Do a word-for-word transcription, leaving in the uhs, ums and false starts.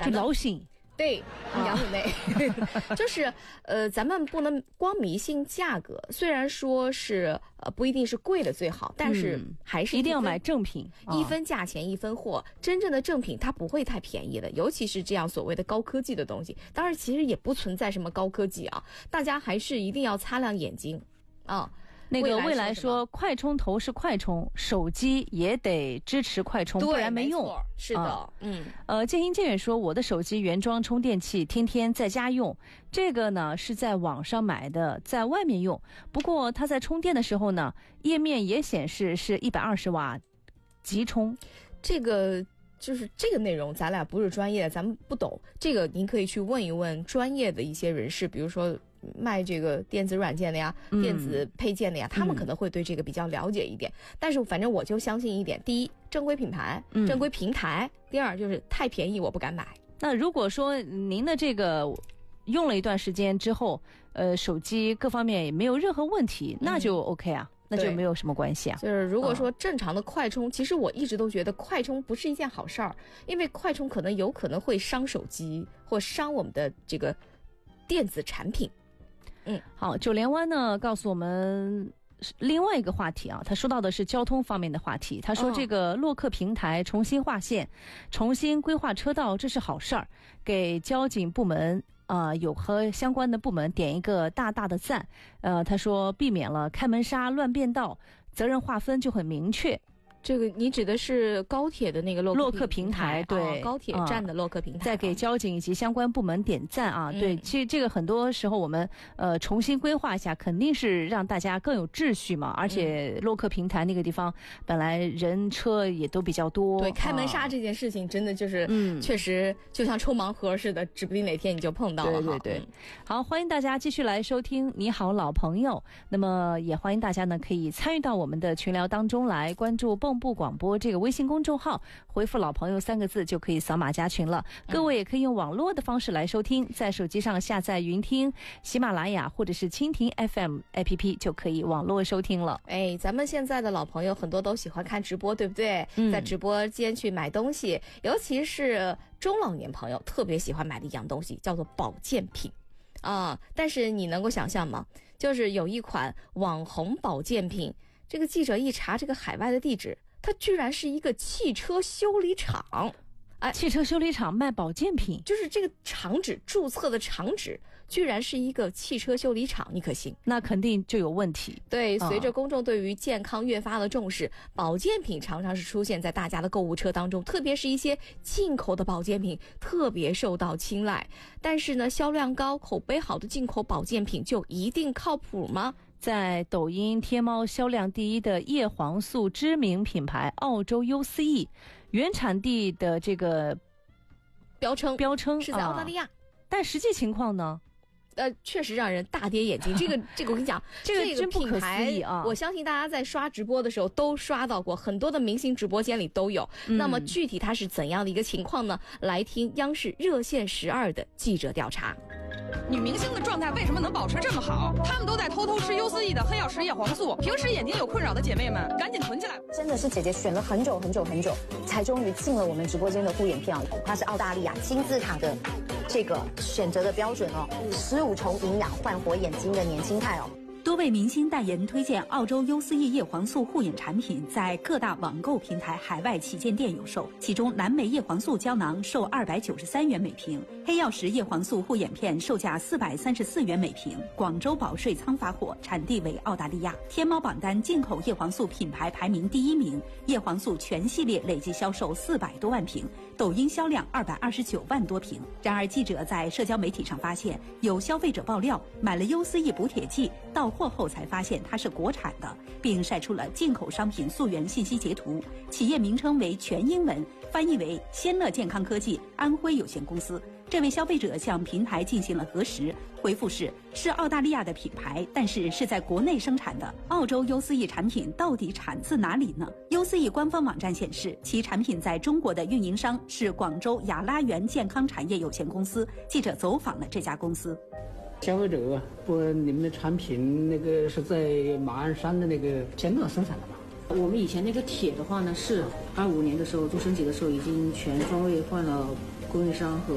呢？ 老醒。 对，养你妹，就是呃，咱们不能光迷信价格。虽然说是呃不一定是贵的最好，但是还是一定要买正品， 一分价钱一分货。真正的正品它不会太便宜的，尤其是这样所谓的高科技的东西。当然，其实也不存在什么高科技啊，大家还是一定要擦亮眼睛啊。 那个未来说快充头是快充，手机也得支持快充，不然没用。 没是的，啊、嗯。 呃，渐行渐远说我的手机原装充电器天天在家用，这个呢是在网上买的，在外面用。不过它在充电的时候呢，页面也显示是一百二十瓦急充。 这个就是这个内容，咱俩不是专业的，咱们不懂。这个您可以去问一问专业的一些人士，比如说卖这个电子软件的呀、嗯、电子配件的呀，他们可能会对这个比较了解一点、嗯、但是反正我就相信一点，第一，正规品牌、嗯、正规平台，第二就是太便宜我不敢买。 那如果说您的这个用了一段时间之后，呃，手机各方面也没有任何问题、嗯、那就 OK 啊，那就没有什么关系啊。 就是如果说正常的快充、嗯、其实我一直都觉得快充不是一件好事儿，因为快充可能有可能会伤手机或伤我们的这个电子产品。嗯， 好，九连湾呢告诉我们另外一个话题啊，他说到的是交通方面的话题。他说这个洛克平台重新划线、哦、重新规划车道，这是好事儿，给交警部门啊、呃、有和相关的部门点一个大大的赞。呃，他说避免了开门杀、乱变道，责任划分就很明确。 这个你指的是高铁的那个洛克洛克平台，对、 哦，高铁站的洛克平台， 在给交警以及相关部门点赞啊。 嗯、 对，其实这个很多时候我们呃重新规划一下，肯定是让大家更有秩序嘛。而且洛克平台那个地方本来人车也都比较多， 对，开门杀这件事情真的就是，嗯，确实就像抽盲盒似的，指不定哪天你就碰到了。 对对对，嗯、好，欢迎大家继续来收听《你好老朋友》，那么也欢迎大家呢可以参与到我们的群聊当中来，关注蚌埠广播这个微信公众号，回复老朋友三个字就可以扫码加群了。各位也可以用网络的方式来收听，在手机上下载云听、喜马拉雅或者是蜻蜓 F M A P P 就可以网络收听了。 哎，咱们现在的老朋友很多都喜欢看直播，对不对？嗯、在直播间去买东西，尤其是中老年朋友特别喜欢买的一样东西叫做保健品啊。但是你能够想象吗？就是有一款网红保健品，这个记者一查这个海外的地址，它居然是一个汽车修理厂。 哎，汽车修理厂卖保健品， 就是这个厂址注册的厂址居然是一个汽车修理厂，你可信？ 那肯定就有问题。 对，随着公众对于健康越发的重视、嗯、保健品常常是出现在大家的购物车当中，特别是一些进口的保健品特别受到青睐。但是呢，销量高、口碑好的进口保健品就一定靠谱吗？ 在抖音、天猫销量第一的叶黄素知名品牌澳洲 U C E， 原产地的这个标称标称是在澳大利亚、啊、 但实际情况呢？ 呃，确实让人大跌眼镜。这个，这个我跟你讲， 这个真不可思议啊！ 我相信大家在刷直播的时候都刷到过，很多的明星直播间里都有。嗯、那么具体它是怎样的一个情况呢？来听央视热线十二的记者调查。 女明星的状态为什么能保持这么好？她们都在偷偷吃 U C E 的黑曜石叶黄素。平时眼睛有困扰的姐妹们，赶紧囤起来！ 真的是姐姐选了很久很久很久，才终于进了我们直播间的护眼片啊！它是澳大利亚金字塔的这个选择的标准哦，十五重营养焕活眼睛的年轻态哦。 多位明星代言推荐澳洲 U C E 叶黄素护眼产品，在各大网购平台海外旗舰店有售。其中蓝莓叶黄素胶囊售二百九十三元每瓶，黑曜石叶黄素护眼片售价四百三十四元每瓶。广州保税仓发货，产地为澳大利亚。天猫榜单进口叶黄素品牌排名第一名，叶黄素全系列累计销售四百多万瓶，抖音销量二百二十九万多瓶。然而记者在社交媒体上发现，有消费者爆料买了 U C E 补铁剂，到货后才发现它是国产的，并晒出了进口商品溯源信息截图，企业名称为全英文，翻译为仙乐健康科技安徽有限公司。这位消费者向平台进行了核实，回复是是澳大利亚的品牌，但是是在国内生产的。澳洲 U C E 产品到底产自哪里呢？ U C E 官方网站显示，其产品在中国的运营商是广州雅拉园健康产业有限公司。记者走访了这家公司。 消费者不，你们的产品那个是在马鞍山的那个仙乐生产的吗？ 我们以前那个铁的话呢，是二五年的时候做升级的时候已经全方位换了供应商和